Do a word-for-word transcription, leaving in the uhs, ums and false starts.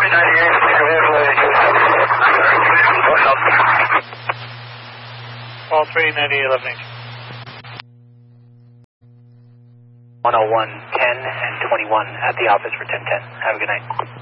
All three, ninety-eight, eleven H. one oh one, ten and twenty-one at the office for ten ten. Have a good night.